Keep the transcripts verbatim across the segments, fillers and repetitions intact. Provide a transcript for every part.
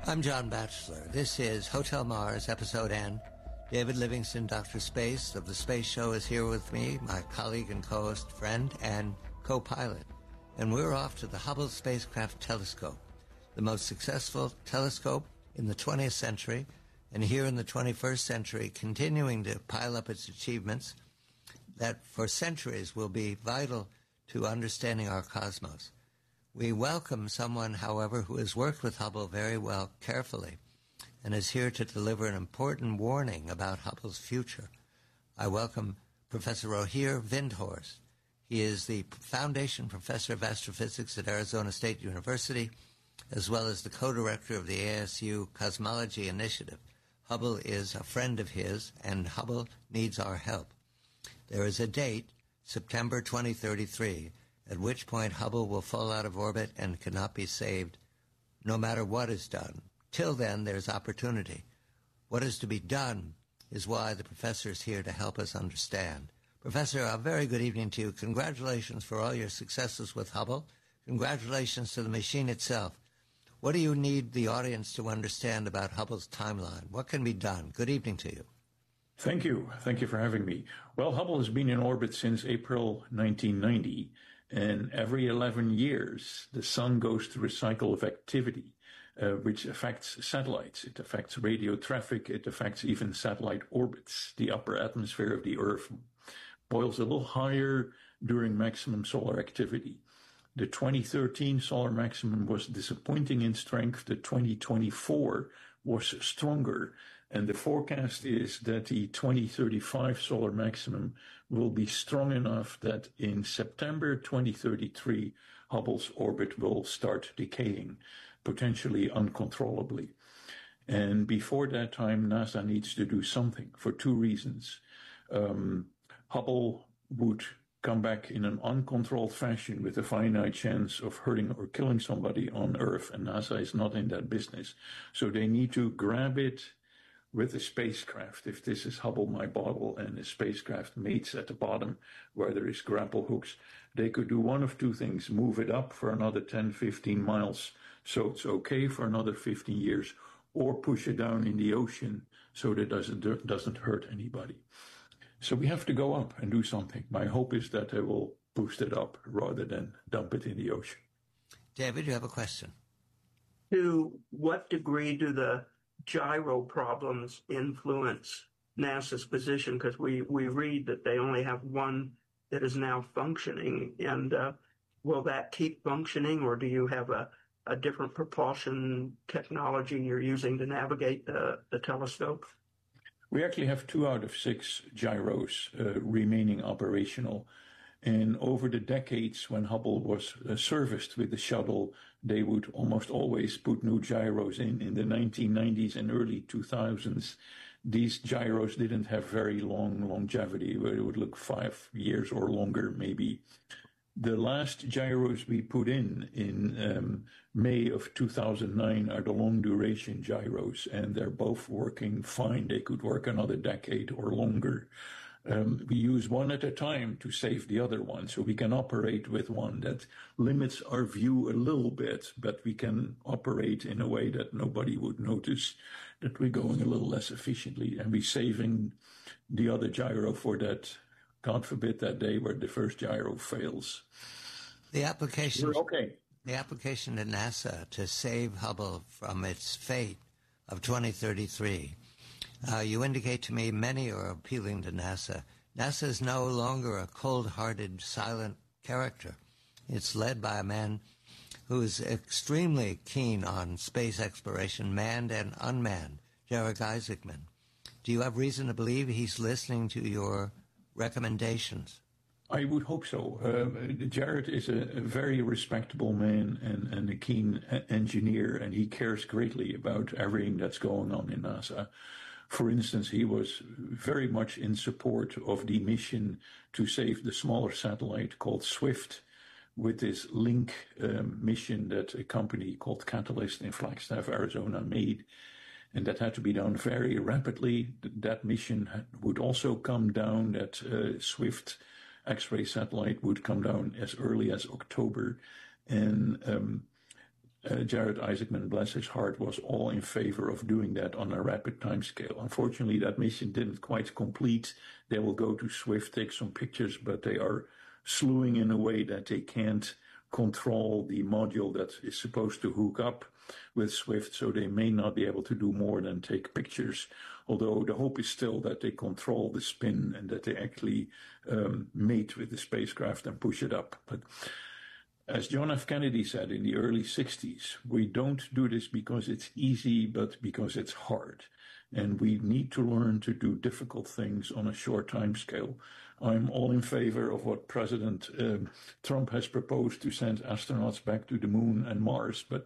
I'm John Batchelor. This is Hotel Mars, Episode N. David Livingston, Doctor Space of The Space Show, is here with me, my colleague and co-host, friend, and co-pilot. And we're off to the Hubble Spacecraft Telescope, the most successful telescope in the twentieth century, and here in the twenty-first century, continuing to pile up its achievements that for centuries will be vital to understanding our cosmos. We welcome someone, however, who has worked with Hubble very well, carefully, and is here to deliver an important warning about Hubble's future. I welcome Professor Rogier Windhorst. He is the Foundation Professor of Astrophysics at Arizona State University, as well as the co-director of the A S U Cosmology Initiative. Hubble is a friend of his, and Hubble needs our help. There is a date, September twenty thirty-three, at which point Hubble will fall out of orbit and cannot be saved, no matter what is done. Till then, there's opportunity. What is to be done is why the professor is here to help us understand. Professor, a very good evening to you. Congratulations for all your successes with Hubble. Congratulations to the machine itself. What do you need the audience to understand about Hubble's timeline? What can be done? Good evening to you. Thank you. Thank you for having me. Well, Hubble has been in orbit since April nineteen ninety, and every eleven years, the sun goes through a cycle of activity, uh, which affects satellites. It affects radio traffic. It affects even satellite orbits. The upper atmosphere of the Earth boils a little higher during maximum solar activity. The twenty thirteen solar maximum was disappointing in strength. The twenty twenty-four was stronger. And the forecast is that the twenty thirty-five solar maximum will be strong enough that in September twenty thirty-three, Hubble's orbit will start decaying, potentially uncontrollably. And before that time, NASA needs to do something for two reasons. Um, Hubble would come back in an uncontrolled fashion with a finite chance of hurting or killing somebody on Earth, and NASA is not in that business. So they need to grab it with a spacecraft. If this is Hubble, my bottle, and a spacecraft mates at the bottom where there is grapple hooks, they could do one of two things: move it up for another ten, fifteen miles so it's okay for another fifteen years, or push it down in the ocean so that it doesn't, doesn't hurt anybody. So we have to go up and do something. My hope is that they will boost it up rather than dump it in the ocean. David, you have a question. To what degree do the gyro problems influence NASA's position? Because we, we read that they only have one that is now functioning. And uh, will that keep functioning, or do you have a, a different propulsion technology you're using to navigate the, the telescope? We actually have two out of six gyros uh, remaining operational. And over the decades when Hubble was uh, serviced with the shuttle, they would almost always put new gyros in. In the nineteen nineties and early two thousands, these gyros didn't have very long longevity, where it would look five years or longer maybe. The last gyros we put in in um, May of two thousand nine are the long-duration gyros, and they're both working fine. They could work another decade or longer. Um, we use one at a time to save the other one, so we can operate with one that limits our view a little bit, but we can operate in a way that nobody would notice that we're going a little less efficiently, and we're saving the other gyro for that, God forbid, that day where the first gyro fails. The application, We're okay. The application to NASA to save Hubble from its fate of twenty thirty-three. Uh, you indicate to me many are appealing to NASA. NASA is no longer a cold-hearted, silent character. It's led by a man who is extremely keen on space exploration, manned and unmanned, Jarek Isaacman. Do you have reason to believe he's listening to your recommendations? I would hope so. Uh, Jared is a, a very respectable man and, and a keen a- engineer, and he cares greatly about everything that's going on in NASA. For instance, he was very much in support of the mission to save the smaller satellite called SWIFT, with this link um, mission that a company called Catalyst in Flagstaff, Arizona made. And that had to be done very rapidly. That mission would also come down, that uh, SWIFT X-ray satellite would come down as early as October. And um, uh, Jared Isaacman, bless his heart, was all in favor of doing that on a rapid timescale. Unfortunately, that mission didn't quite complete. They will go to Swift, take some pictures, but they are slewing in a way that they can't control the module that is supposed to hook up with Swift, so they may not be able to do more than take pictures, although the hope is still that they control the spin and that they actually um, mate with the spacecraft and push it up. But as John F. Kennedy said in the early sixties, we don't do this because it's easy, but because it's hard. And we need to learn to do difficult things on a short time scale. I'm all in favor of what President um, Trump has proposed to send astronauts back to the moon and Mars. But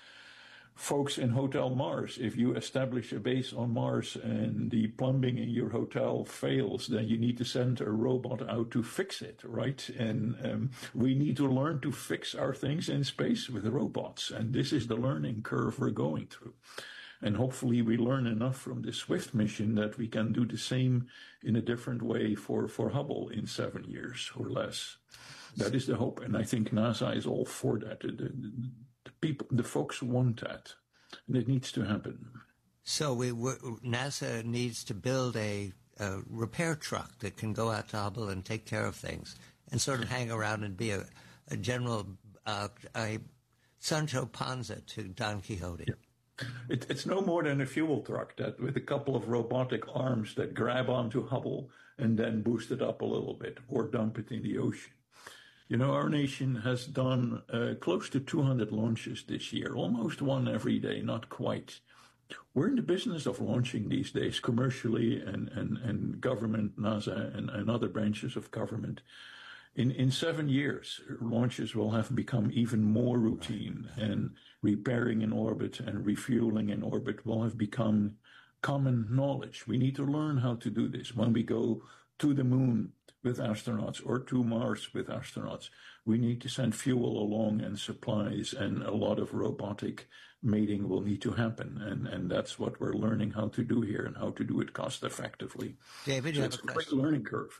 folks in Hotel Mars, if you establish a base on Mars and the plumbing in your hotel fails, then you need to send a robot out to fix it, right? And um, we need to learn to fix our things in space with robots. And this is the learning curve we're going through. And hopefully we learn enough from the Swift mission that we can do the same in a different way for, for Hubble in seven years or less. That is the hope. And I think NASA is all for that. The, the, the people, the folks want that. And it needs to happen. So we NASA needs to build a, a repair truck that can go out to Hubble and take care of things and sort of hang around and be a, a general, uh, a Sancho Panza to Don Quixote. Yeah. It, it's no more than a fuel truck that with a couple of robotic arms that grab onto Hubble and then boost it up a little bit or dump it in the ocean. You know, our nation has done uh, close to two hundred launches this year, almost one every day, not quite. We're in the business of launching these days commercially and, and, and government, NASA, and, and other branches of government. In, in seven years, launches will have become even more routine, and repairing in orbit and refueling in orbit will have become common knowledge. We need to learn how to do this. When we go to the moon with astronauts or to Mars with astronauts, we need to send fuel along and supplies, and a lot of robotic mating will need to happen. And, and that's what we're learning how to do here and how to do it cost effectively. David, so you it's have a a great question. learning curve.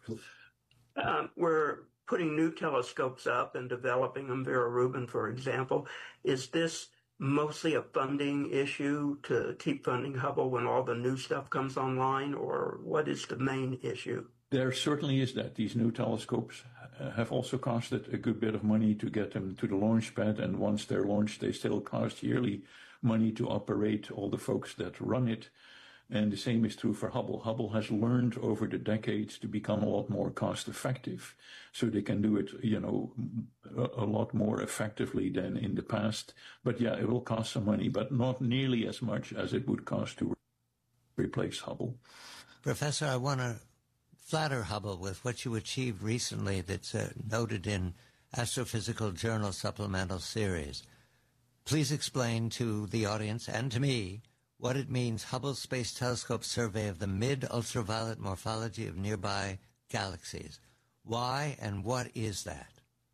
Um, we're putting new telescopes up and developing them, Vera Rubin, for example. Is this mostly a funding issue to keep funding Hubble when all the new stuff comes online, or what is the main issue? There certainly is that. These new telescopes uh, have also costed a good bit of money to get them to the launch pad, and once they're launched, they still cost yearly money to operate all the folks that run it. And the same is true for Hubble. Hubble has learned over the decades to become a lot more cost effective. So they can do it, you know, a, a lot more effectively than in the past. But yeah, it will cost some money, but not nearly as much as it would cost to replace Hubble. Professor, I want to flatter Hubble with what you achieved recently that's uh, noted in Astrophysical Journal Supplemental Series. Please explain to the audience and to me what it means, Hubble Space Telescope survey of the mid-ultraviolet morphology of nearby galaxies. Why and what is that?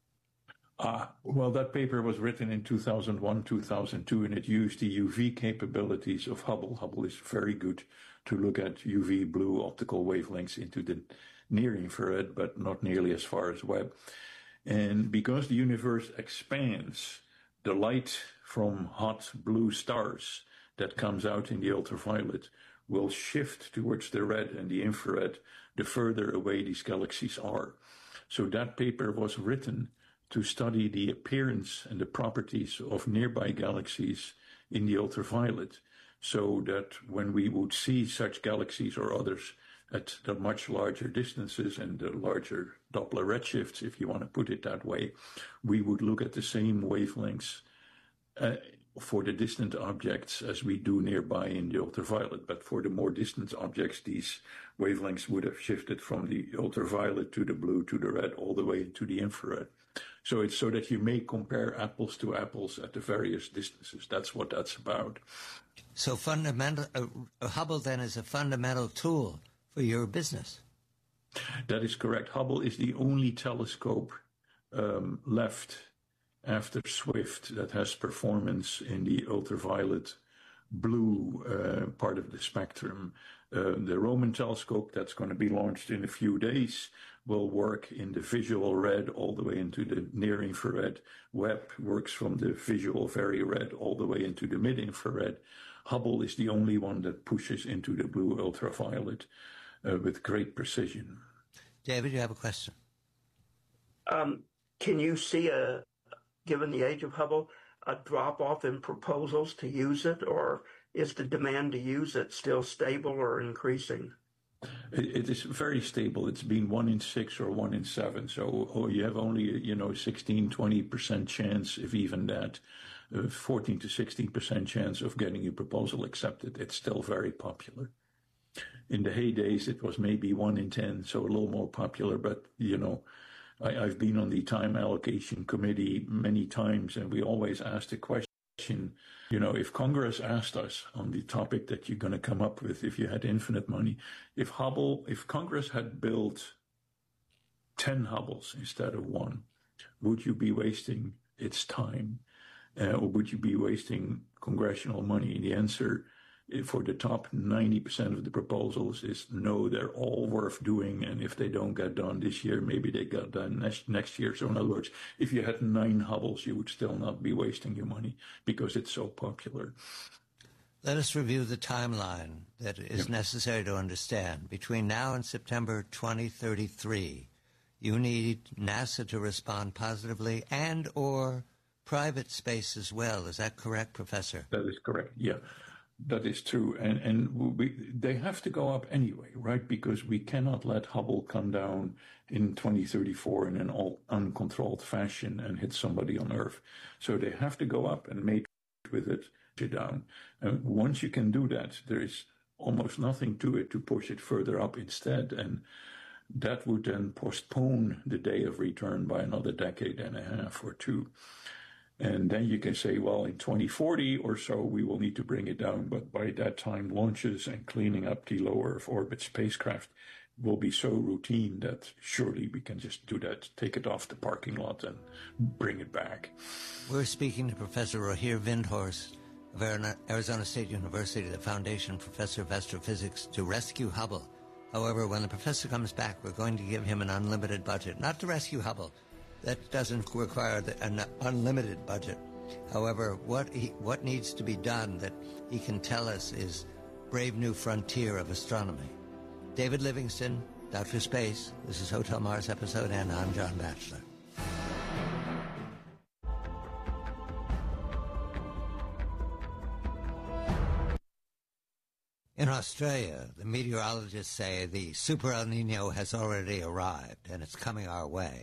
Uh, well, that paper was written in two thousand one, two thousand two, and it used the U V capabilities of Hubble. Hubble is very good to look at U V blue optical wavelengths into the near infrared, but not nearly as far as Webb. And because the universe expands, the light from hot blue stars that comes out in the ultraviolet will shift towards the red and the infrared the further away these galaxies are. So that paper was written to study the appearance and the properties of nearby galaxies in the ultraviolet, so that when we would see such galaxies or others at the much larger distances and the larger Doppler redshifts, if you want to put it that way, we would look at the same wavelengths uh, for the distant objects as we do nearby in the ultraviolet. But for the more distant objects, these wavelengths would have shifted from the ultraviolet to the blue to the red all the way to the infrared. So it's so that you may compare apples to apples at the various distances. That's what that's about. So fundamental, uh, Hubble then is a fundamental tool for your business. That is correct. Hubble is the only telescope um, left after Swift that has performance in the ultraviolet blue uh, part of the spectrum. Uh, the Roman telescope that's going to be launched in a few days will work in the visual red all the way into the near infrared. Webb works from the visual very red all the way into the mid infrared. Hubble is the only one that pushes into the blue ultraviolet uh, with great precision. David, you have a question? Um, can you see, a, given the age of Hubble, a drop-off in proposals to use it, or is the demand to use it still stable or increasing? It, it is very stable. It's been one in six or one in seven. So oh, you have only, you know, sixteen, twenty percent chance, if even that, uh, fourteen to sixteen percent chance of getting your proposal accepted. It's still very popular. In the heydays, it was maybe one in ten, so a little more popular. But, you know, I, I've been on the time allocation committee many times, and we always ask the question, you know, if Congress asked us on the topic that you're going to come up with, if you had infinite money, if Hubble, if Congress had built ten Hubbles instead of one, would you be wasting its time? Uh, or would you be wasting congressional money? And the answer for the top ninety percent of the proposals is no, they're all worth doing. And if they don't get done this year, maybe they get done next, next year. So in other words, if you had nine Hubbles, you would still not be wasting your money because it's so popular. Let us review the timeline that is yeah. necessary to understand. Between now and September twenty thirty-three, you need NASA to respond positively and or private space as well. Is that correct, Professor? That is correct, yeah. That is true. And, and we, they have to go up anyway, right? Because we cannot let Hubble come down in twenty thirty-four in an all uncontrolled fashion and hit somebody on Earth. So they have to go up and mate with it down. And once you can do that, there is almost nothing to it to push it further up instead. And that would then postpone the day of return by another decade and a half or two. And then you can say, well, in twenty forty or so, we will need to bring it down. But by that time, launches and cleaning up the low Earth orbit spacecraft will be so routine that surely we can just do that, take it off the parking lot and bring it back. We're speaking to Professor Rogier Windhorst of Arizona State University, the Foundation Professor of Astrophysics, to rescue Hubble. However, when the professor comes back, we're going to give him an unlimited budget, not to rescue Hubble. That doesn't require the, an unlimited budget. However, what he, what needs to be done that he can tell us is brave new frontier of astronomy. David Livingston, Doctor Space. This is Hotel Mars episode, and I'm John Batchelor. In Australia, the meteorologists say the Super El Nino has already arrived, and it's coming our way.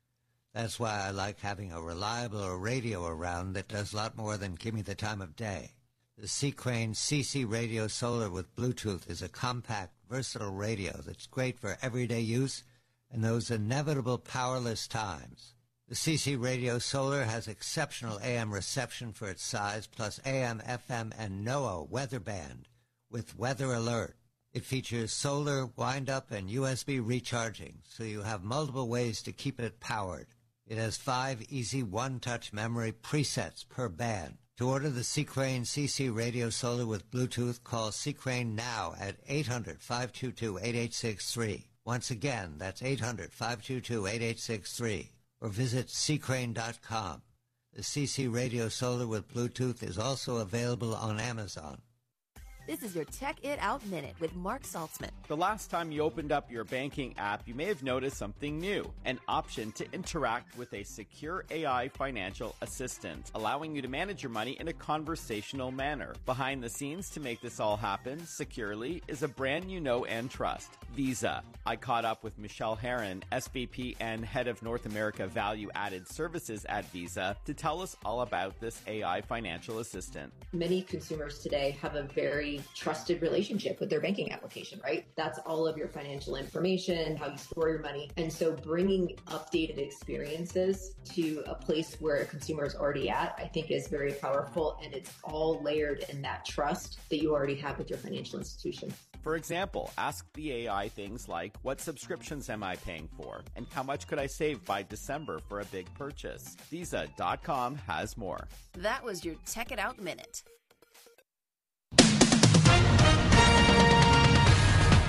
That's why I like having a reliable radio around that does a lot more than give me the time of day. The Seacrane C C Radio Solar with Bluetooth is a compact, versatile radio that's great for everyday use and those inevitable powerless times. The C C Radio Solar has exceptional A M reception for its size, plus A M, F M, and NOAA weather band with weather alert. It features solar, wind-up, and U S B recharging, so you have multiple ways to keep it powered. It has five easy one-touch memory presets per band. To order the Seacrane C C Radio Solar with Bluetooth, call Seacrane now at eight hundred, five two two, eight eight six three. Once again, that's eight hundred, five two two, eight eight six three. Or visit seacrane dot com. The C C Radio Solar with Bluetooth is also available on Amazon. This is your Tech It Out Minute with Mark Saltzman. The last time you opened up your banking app, you may have noticed something new, an option to interact with a secure A I financial assistant, allowing you to manage your money in a conversational manner. Behind the scenes to make this all happen securely is a brand you know and trust, Visa. I caught up with Michelle Herron, S V P and Head of North America Value Added Services at Visa, to tell us all about this A I financial assistant. Many consumers today have a very trusted relationship with their banking application, right? That's all of your financial information, how you store your money. And so bringing updated experiences to a place where a consumer is already at, I think is very powerful. And it's all layered in that trust that you already have with your financial institution. For example, ask the A I things like, what subscriptions am I paying for? And how much could I save by December for a big purchase? Visa dot com has more. That was your Tech It Out Minute.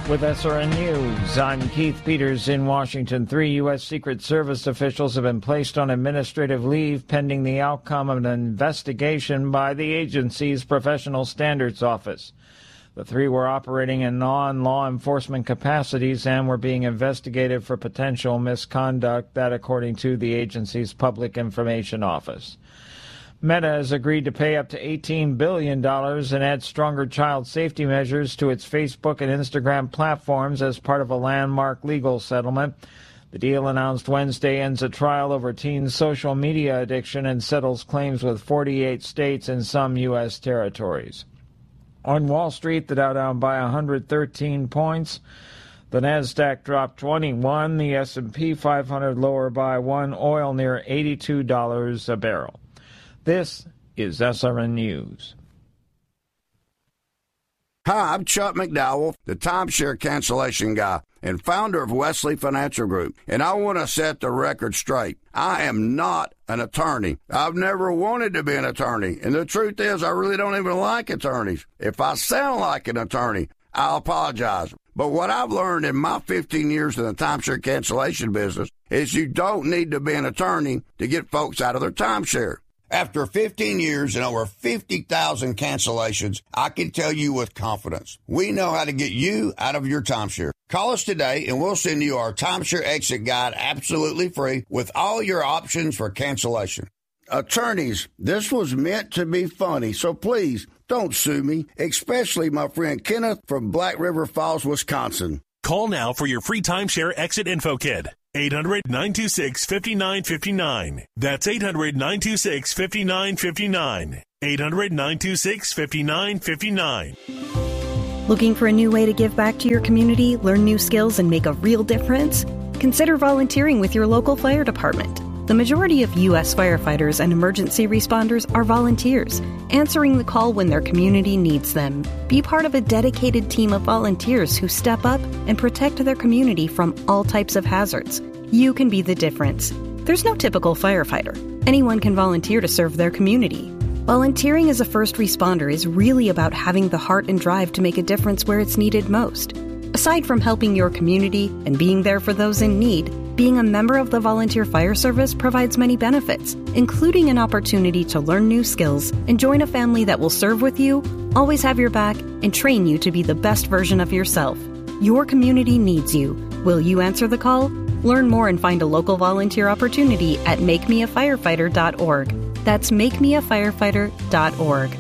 with S R N News. I'm Keith Peters in Washington. Three U S. Secret Service officials have been placed on administrative leave pending the outcome of an investigation by the agency's Professional Standards Office. The three were operating in non-law enforcement capacities and were being investigated for potential misconduct, that according to the agency's Public Information Office. Meta has agreed to pay up to eighteen billion dollars and add stronger child safety measures to its Facebook and Instagram platforms as part of a landmark legal settlement. The deal, announced Wednesday, ends a trial over teens' social media addiction and settles claims with forty-eight states and some U S territories. On Wall Street, the Dow down by one hundred thirteen points. The Nasdaq dropped twenty-one. The S and P five hundred lower by one. Oil near eighty-two dollars a barrel. This is S R N News. Hi, I'm Chuck McDowell, the timeshare cancellation guy and founder of Wesley Financial Group, and I want to set the record straight. I am not an attorney. I've never wanted to be an attorney, and the truth is I really don't even like attorneys. If I sound like an attorney, I'll apologize. But what I've learned in my fifteen years in the timeshare cancellation business is you don't need to be an attorney to get folks out of their timeshare. After fifteen years and over fifty thousand cancellations, I can tell you with confidence, we know how to get you out of your timeshare. Call us today and we'll send you our timeshare exit guide absolutely free with all your options for cancellation. Attorneys, this was meant to be funny, so please don't sue me, especially my friend Kenneth from Black River Falls, Wisconsin. Call now for your free timeshare exit info kit. eight hundred, nine two six, five nine five nine. That's eight hundred, nine two six, five nine five nine. eight hundred, nine two six, five nine five nine. Looking for a new way to give back to your community, learn new skills, and make a real difference? Consider volunteering with your local fire department. The majority of U S firefighters and emergency responders are volunteers, answering the call when their community needs them. Be part of a dedicated team of volunteers who step up and protect their community from all types of hazards. You can be the difference. There's no typical firefighter. Anyone can volunteer to serve their community. Volunteering as a first responder is really about having the heart and drive to make a difference where it's needed most. Aside from helping your community and being there for those in need, being a member of the Volunteer Fire Service provides many benefits, including an opportunity to learn new skills and join a family that will serve with you, always have your back, and train you to be the best version of yourself. Your community needs you. Will you answer the call? Learn more and find a local volunteer opportunity at make me a firefighter dot org. That's make me a firefighter dot org.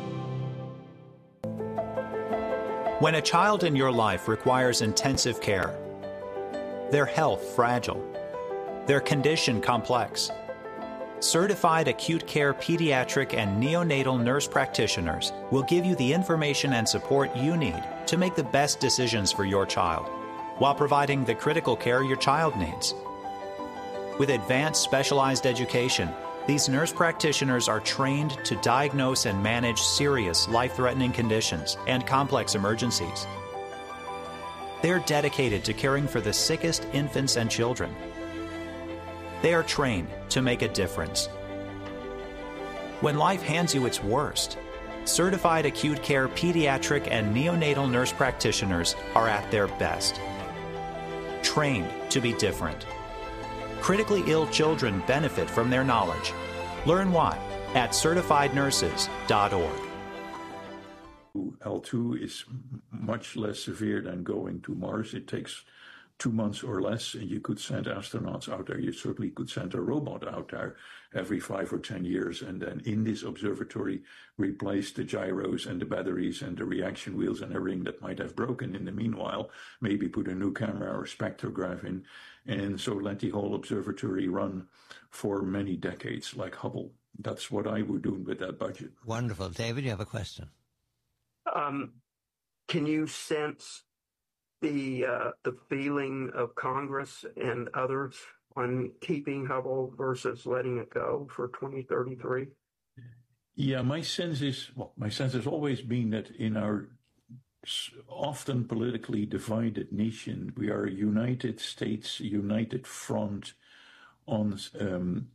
When a child in your life requires intensive care, their health fragile, their condition complex, certified acute care pediatric and neonatal nurse practitioners will give you the information and support you need to make the best decisions for your child, while providing the critical care your child needs. With advanced specialized education, these nurse practitioners are trained to diagnose and manage serious life-threatening conditions and complex emergencies. They're dedicated to caring for the sickest infants and children. They are trained to make a difference. When life hands you its worst, certified acute care pediatric and neonatal nurse practitioners are at their best. Trained to be different. Critically ill children benefit from their knowledge. Learn why at certified nurses dot org. L two is much less severe than going to Mars. It takes two months or less, and you could send astronauts out there. You certainly could send a robot out there every five or ten years, and then in this observatory replace the gyros and the batteries and the reaction wheels and everything that might have broken in the meanwhile, maybe put a new camera or spectrograph in, and so let the whole observatory run for many decades like Hubble. That's what I would do with that budget. Wonderful. David, you have a question? Um, can you sense the uh, the feeling of Congress and others on keeping Hubble versus letting it go for twenty thirty-three? Yeah, my sense is, well, my sense has always been that in our often politically divided nation, we are a United States, united front on um,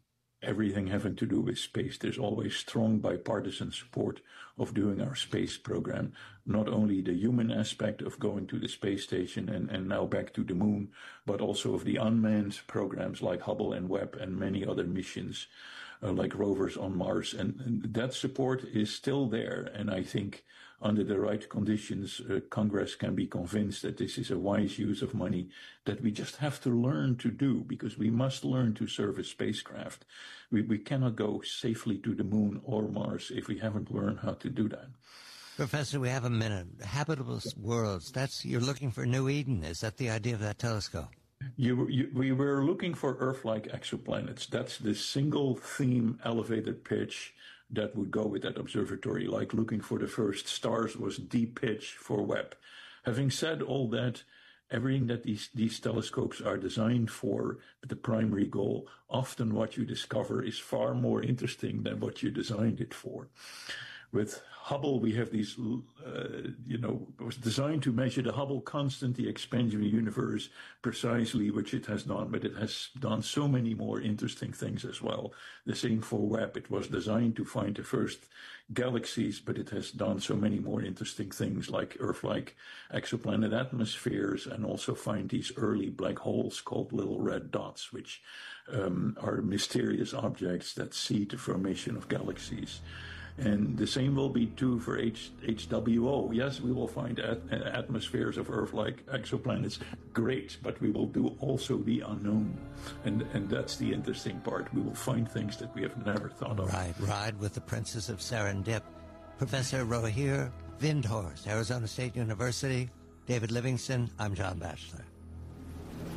everything having to do with space. There's always strong bipartisan support of doing our space program, not only the human aspect of going to the space station and, and now back to the moon, but also of the unmanned programs like Hubble and Webb and many other missions uh, like rovers on Mars. And, and that support is still there. And I think under the right conditions, uh, Congress can be convinced that this is a wise use of money that we just have to learn to do, because we must learn to serve a spacecraft. We, we cannot go safely to the moon or Mars if we haven't learned how to do that. Professor, we have a minute. Habitable worlds, that's, you're looking for New Eden. Is that the idea of that telescope? You, you, we were looking for Earth-like exoplanets. That's the single theme elevated pitch that would go with that observatory, like looking for the first stars was the pitch for Webb. Having said all that, everything that these, these telescopes are designed for, the primary goal, often what you discover is far more interesting than what you designed it for. With Hubble, we have these, uh, you know, it was designed to measure the Hubble constant, the expansion of the universe precisely, which it has done, but it has done so many more interesting things as well. The same for Webb. It was designed to find the first galaxies, but it has done so many more interesting things like Earth-like exoplanet atmospheres, and also find these early black holes called little red dots, which um, are mysterious objects that seed the formation of galaxies. And the same will be true for H, HWO. Yes, we will find at, atmospheres of Earth-like exoplanets. Great, but we will do also the unknown. And and that's the interesting part. We will find things that we have never thought of. Right, ride with the Princess of Serendip. Professor Rogier Windhorst, Arizona State University. David Livingston, I'm John Batchelor.